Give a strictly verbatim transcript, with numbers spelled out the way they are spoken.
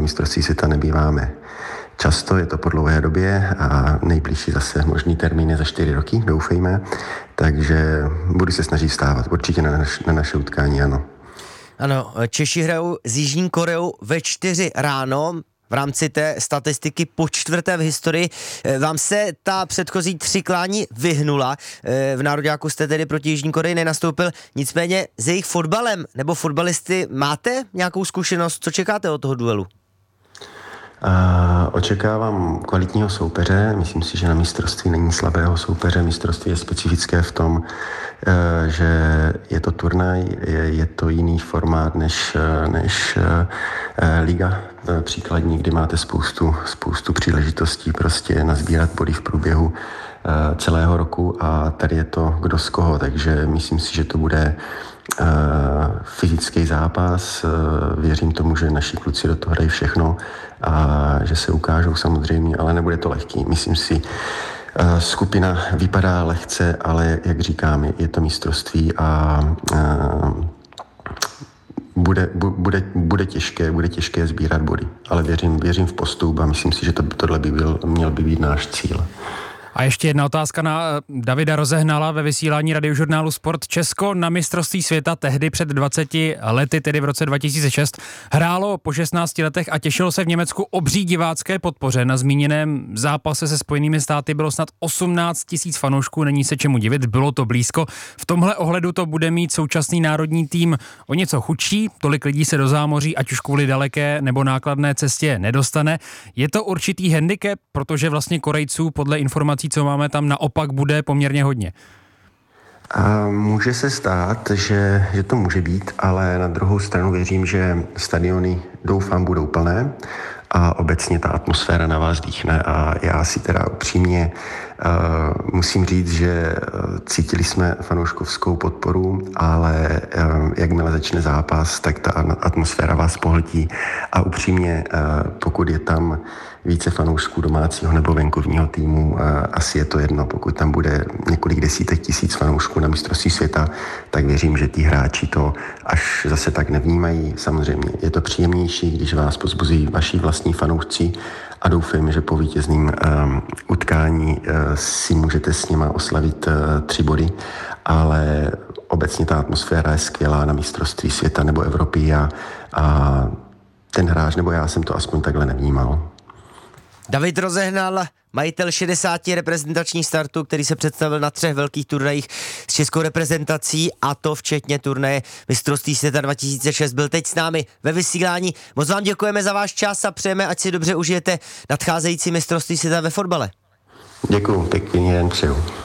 mistrovství světa nebýváme často, je to po dlouhé době a nejbližší zase možný termín je za čtyři roky, doufejme, takže budu se snažit vstávat, určitě na, naš, na naše utkání, ano. Ano, Češi hrajou s Jižní Koreou ve čtyři ráno. V rámci té statistiky po čtvrté v historii. Vám se ta předchozí tři klání vyhnula. V nároďáku jste tedy proti Jižní Koreji nenastoupil. Nicméně s jejich fotbalem nebo fotbalisty máte nějakou zkušenost? Co čekáte od toho duelu? Uh, očekávám kvalitního soupeře. Myslím si, že na mistrovství není slabého soupeře. Mistrovství je specifické v tom, uh, že je to turnaj, je, je to jiný formát než, než uh, liga. Uh, příkladní, kdy máte spoustu, spoustu příležitostí prostě nazbírat body v průběhu uh, celého roku a tady je to kdo z koho, takže myslím si, že to bude uh, fyzický zápas. Uh, věřím tomu, že naši kluci do toho dají všechno a že se ukážou samozřejmě, ale nebude to lehký. Myslím si, uh, skupina vypadá lehce, ale jak říkám, je to mistrovství a uh, bude, bu, bude, bude těžké, bude těžké sbírat body, ale věřím, věřím v postup a myslím si, že to, tohle by byl, měl by být náš cíl. A ještě jedna otázka na Davida Rozehnala ve vysílání radiožurnálu Sport. Česko na mistrovství světa tehdy před dvaceti lety, tedy v roce dva tisíce šest, hrálo po šestnácti letech a těšilo se v Německu obří divácké podpoře. Na zmíněném zápase se Spojenými státy bylo snad osmnáct tisíc fanoušků, není se čemu divit, bylo to blízko. V tomhle ohledu to bude mít současný národní tým o něco chudší, tolik lidí se do zámoří, ať už kvůli daleké nebo nákladné cestě nedostane. Je to určitý handicap, protože vlastně Korejců podle informací, co máme tam, naopak bude poměrně hodně. A může se stát, že, že to může být, ale na druhou stranu věřím, že stadiony doufám budou plné a obecně ta atmosféra na vás dýchne a já si teda upřímně uh, musím říct, že cítili jsme fanouškovskou podporu, ale uh, jakmile začne zápas, tak ta atmosféra vás pohltí a upřímně uh, pokud je tam více fanoušků domácího nebo venkovního týmu, asi je to jedno. Pokud tam bude několik desítek tisíc fanoušků na mistrovství světa, tak věřím, že ti hráči to až zase tak nevnímají. Samozřejmě je to příjemnější, když vás pozbuzují vaši vlastní fanoušci a doufám, že po vítězným um, utkání uh, si můžete s nima oslavit uh, tři body, ale obecně ta atmosféra je skvělá na mistrovství světa nebo Evropy a, a ten hráč, nebo já jsem to aspoň takhle nevnímal. David Rozehnal, majitel šedesáti reprezentačních startů, který se představil na třech velkých turnajích s českou reprezentací, a to včetně turnaje mistrovství světa dva tisíce šest, byl teď s námi ve vysílání. Moc vám děkujeme za váš čas a přejeme, ať si dobře užijete nadcházející mistrovství světa ve fotbale. Děkuju, pěkný den přeju.